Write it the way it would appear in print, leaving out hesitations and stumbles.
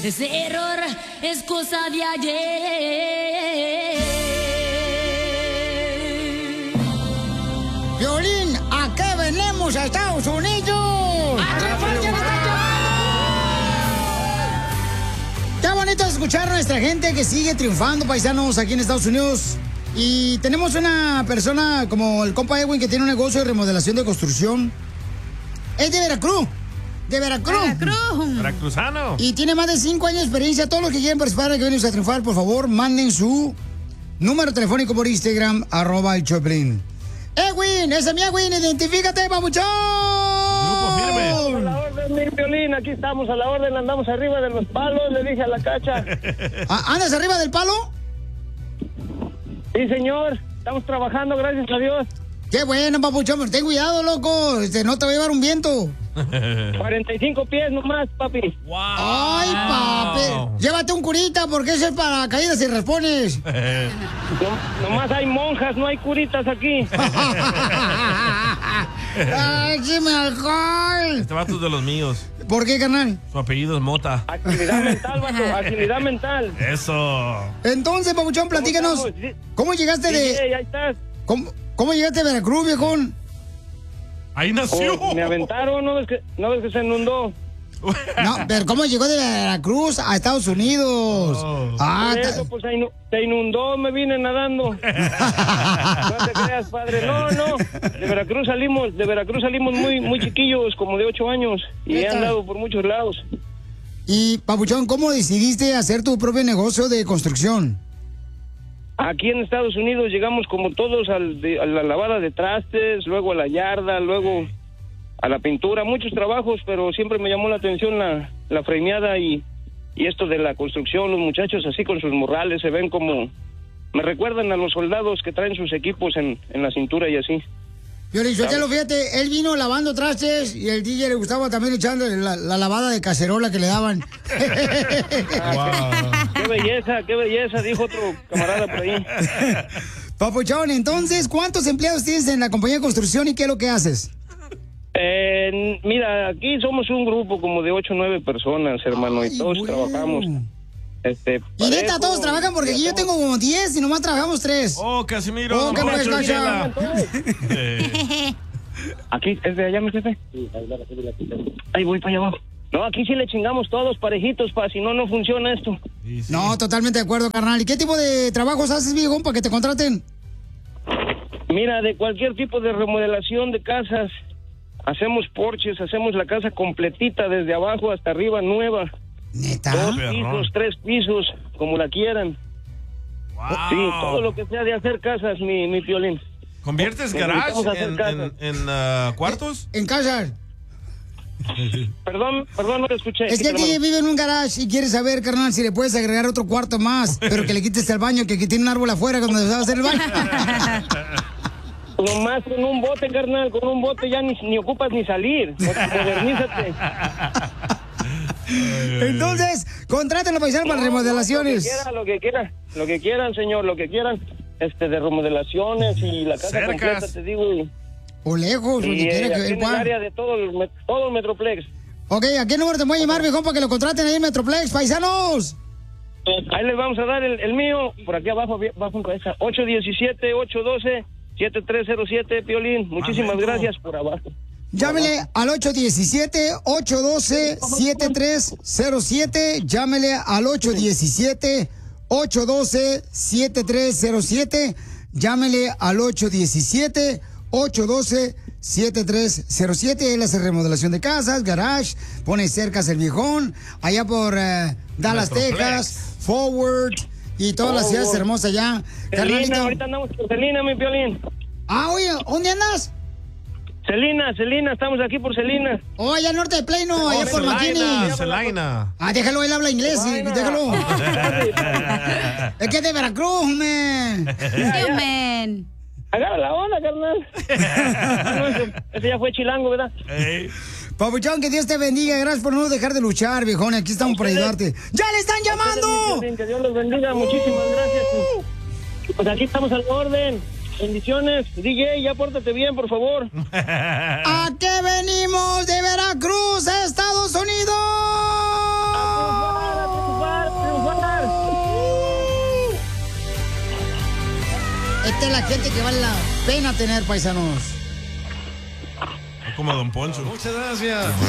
Ese error es cosa de ayer. Violín, ¿a qué venimos a Estados Unidos? ¡A triunfar, ya nos están llamando! Qué bonito escuchar a nuestra gente que sigue triunfando, paisanos, aquí en Estados Unidos. Y tenemos una persona como el compa Edwin que tiene un negocio de remodelación de construcción. Es de Veracruz. De Veracruz. Veracruzano. Y tiene más de 5 años de experiencia. Todos los que quieren participar, que venimos a triunfar, por favor, manden su número telefónico por Instagram, @el Choplin. Edwin, ese es mi Edwin, identifícate, papuchón. Grupo firme. A la orden, mi Violín, aquí estamos a la orden, andamos arriba de los palos, le dije a la Cacha. ¿Andas arriba del palo? Sí, señor, estamos trabajando, gracias a Dios. Qué bueno, papuchón, pero ten cuidado, loco, no te va a llevar un viento. 45 pies nomás, papi. Wow. Ay, papi, llévate un curita, porque ese es para caídas y raspones. Nomás hay monjas, no hay curitas aquí. Ay, écheme alcohol. Este vato es de los míos. ¿Por qué, carnal? Su apellido es Mota. Agilidad mental, vato, agilidad mental. Eso. Entonces, papuchón, platícanos, ¿cómo llegaste de... Sí, ahí estás. ¿Cómo llegaste a Veracruz, viejón? Ahí nació. Oh, me aventaron, ¿no ves que se inundó? No, pero ¿cómo llegó de Veracruz a Estados Unidos? Por eso, pues se inundó, me vine nadando. No te creas, padre. No. De Veracruz salimos muy chiquillos, como de 8 años. Y he andado por muchos lados. Y, papuchón, ¿cómo decidiste hacer tu propio negocio de construcción? Aquí en Estados Unidos llegamos como todos a la lavada de trastes, luego a la yarda, luego a la pintura, muchos trabajos, pero siempre me llamó la atención la frameada y esto de la construcción. Los muchachos así con sus morrales se ven como, me recuerdan a los soldados que traen sus equipos en la cintura y así. Violín, fíjate, él vino lavando trastes y el DJ le gustaba también echando la lavada de cacerola que le daban. Wow. Qué belleza, dijo otro camarada por ahí. Papuchón, entonces, ¿cuántos empleados tienes en la compañía de construcción y qué es lo que haces? Mira, aquí somos un grupo como de 8 o 9 personas, hermano, y todos trabajamos. Y neta, todos trabajan porque aquí yo tengo como 10 y nomás trabajamos 3. Oh, Casimiro. Oh, ¿qué pues, Cacha? Aquí, ¿es de allá, mi jefe? Ahí voy para allá abajo. No, aquí sí le chingamos todos parejitos, si no funciona esto. Sí. No, totalmente de acuerdo, carnal. ¿Y qué tipo de trabajos haces, viejón, para que te contraten? Mira, de cualquier tipo de remodelación de casas. Hacemos porches, hacemos la casa completita desde abajo hasta arriba, nueva. ¿Neta? 2 pisos, 3 pisos, como la quieran. Wow. Sí, todo lo que sea de hacer casas, mi Piolín. ¿Conviertes garage en cuartos? En casas. Perdón, no te escuché. Es que el DJ vive en un garage y quiere saber, carnal, si le puedes agregar otro cuarto más, pero que le quites el baño, que tiene un árbol afuera cuando se va a hacer el baño. Nomás con un bote, carnal, con un bote ya ni ocupas ni salir. Modernízate. Entonces, contraten a los paisanos para remodelaciones. Lo que quieran, señor, lo que quieran. De remodelaciones y la casa completa, te digo. O lejos, donde quiera que en el área de todo el Metroplex. Ok, ¿a qué número te voy a llamar, viejón, para que lo contraten ahí en Metroplex, paisanos? Ahí les vamos a dar el mío, por aquí abajo, bajo cabeza, 817-812-7307, Piolín. Muchísimas gracias por abajo. Llámele al 817-812-7307. Llámele al 817-812-7307. Llámele al 817-812-7307. Él hace remodelación de casas, garage, pone cercas el viejón, allá por Dallas, Texas, Forward y todas las ciudades hermosas allá. Celina, ahorita andamos por Celina, mi Piolín. Oye, ¿dónde andas? Celina, estamos aquí por Celina. Oh, allá al norte de Plano, allá por McKinney. Celina. Déjalo, él habla inglés, déjalo. Es que es de Veracruz, man. Man. Agarra la onda, carnal. Ese ya fue chilango, ¿verdad? Papuchón, que Dios te bendiga. Gracias por no dejar de luchar, viejón. Aquí estamos para ayudarte. ¡Ya le están llamando! Que Dios los bendiga. Muchísimas gracias. Pues aquí estamos al orden. Bendiciones. DJ, ya pórtate bien, por favor. ¿A qué venimos de Veracruz, Estados Unidos? Esta es la gente que vale la pena tener, paisanos. Como Don Poncho. Muchas gracias.